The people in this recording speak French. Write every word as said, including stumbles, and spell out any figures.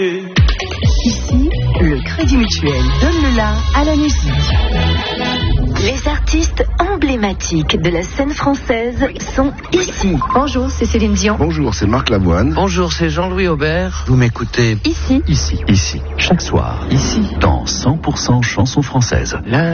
Ici, le Crédit Mutuel donne le la à la musique. Les artistes emblématiques de la scène française sont ici. Bonjour, c'est Céline Dion. Bonjour, c'est Marc Lavoine. Bonjour, c'est Jean-Louis Aubert. Vous m'écoutez Ici. Ici, ici, chaque soir, ici, dans cent pour cent chansons françaises. La